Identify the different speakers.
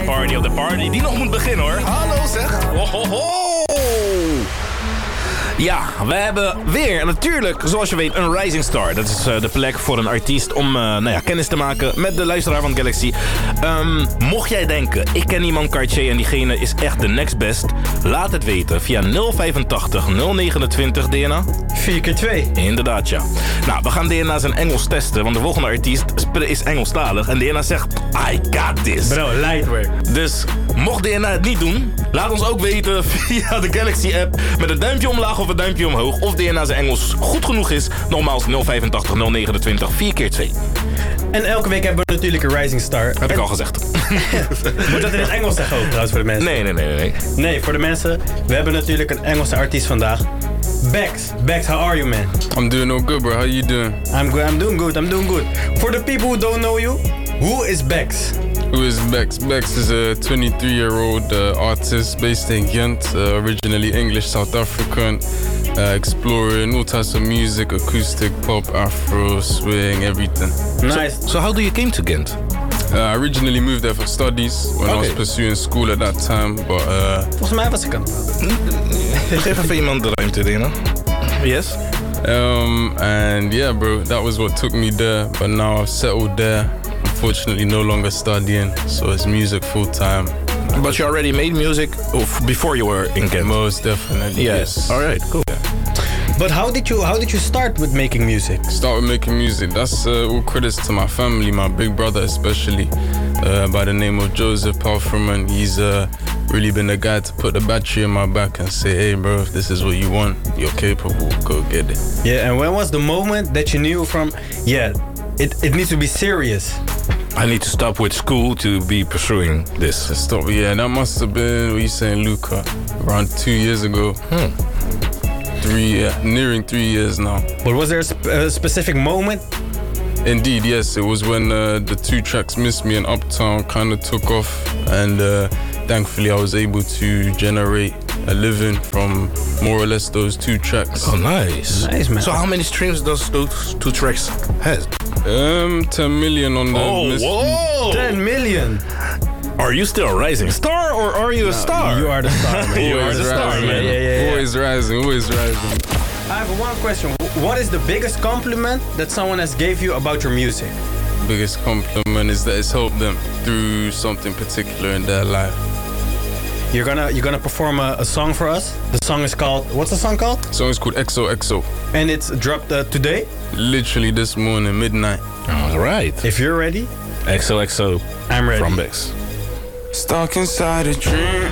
Speaker 1: party op de party die nog moet beginnen hoor. Hallo zeg. Ho. Ja, we hebben weer natuurlijk, zoals je weet, een Rising Star. Dat is de plek voor een artiest om kennis te maken met de luisteraar van Galaxy. Mocht jij denken, ik ken iemand Cartier en diegene is echt de next best. Laat het weten via 085 029 DNA.
Speaker 2: 4x2.
Speaker 1: Inderdaad, ja. Nou, we gaan DNA zijn Engels testen, want de volgende artiest is Engelstalig. En DNA zegt, I got this.
Speaker 2: Bro, lightwork.
Speaker 1: Dus mocht DNA het niet doen, laat ons ook weten via de Galaxy app met een duimpje omlaag of een duimpje omhoog. Of DNA zijn Engels goed genoeg is. Nogmaals 085 029 4x2.
Speaker 2: En elke week hebben we natuurlijk een Rising Star.
Speaker 1: Heb ik al gezegd.
Speaker 2: Moet dat in het Engels zeggen ook trouwens voor de mensen?
Speaker 1: Nee.
Speaker 2: Nee, voor de mensen. We hebben natuurlijk een Engelse artiest vandaag. Bex, how are you, man?
Speaker 3: I'm doing all good, bro. How you doing?
Speaker 2: I'm doing good. For the people who don't know you, who is Bex?
Speaker 3: Who is Bex? Bex is a 23-year-old artist based in Ghent, originally English, South African, exploring all types of music, acoustic, pop, afro, swing, everything.
Speaker 2: Nice.
Speaker 1: So how do you came to Ghent?
Speaker 3: I originally moved there for studies when I was pursuing school at that time, but
Speaker 2: Volgens mij was ik aan.
Speaker 1: Geef even iemand de ruimte, Dina. Yes?
Speaker 3: And yeah, bro, that was what took me there, but now I've settled there. Unfortunately, no longer studying, so it's music full time.
Speaker 1: But you already made music before you were in Ghent?
Speaker 3: Most definitely.
Speaker 1: Yes. All right, cool.
Speaker 2: But how did you start with making music?
Speaker 3: Start with making music. That's all credits to my family, my big brother especially, by the name of Joseph Palfreman. He's really been the guy to put the battery in my back and say, hey bro, if this is what you want, you're capable, go get it.
Speaker 2: Yeah, and when was the moment that you knew from, it needs to be serious?
Speaker 1: I need to stop with school to be pursuing this.
Speaker 3: Stop, yeah, that must have been, what you saying, Luca, around 2 years ago. Nearing 3 years now.
Speaker 2: But was there a specific moment?
Speaker 3: Indeed, yes. It was when the 2 tracks Miss Me and Uptown kind of took off, and thankfully I was able to generate a living from more or less those 2 tracks.
Speaker 1: Oh, nice.
Speaker 2: Nice, man.
Speaker 1: So how many streams does those 2 tracks have?
Speaker 3: 10 million on the Miss
Speaker 1: whoa!
Speaker 2: 10 million.
Speaker 1: Are you still a rising star or are you a star?
Speaker 2: You are the star, man.
Speaker 1: You are the star, man.
Speaker 2: Yeah.
Speaker 3: Always rising, always rising.
Speaker 2: I have one question. What is the biggest compliment that someone has gave you about your music?
Speaker 3: Biggest compliment is that it's helped them through something particular in their life.
Speaker 2: You're gonna perform a song for us. The song is called, what's the song called?
Speaker 3: The song is called XOXO.
Speaker 2: And it's dropped today?
Speaker 3: Literally this morning, midnight.
Speaker 1: All right.
Speaker 2: If you're ready,
Speaker 1: XOXO.
Speaker 2: I'm ready.
Speaker 1: From Bex.
Speaker 3: Stuck inside a dream,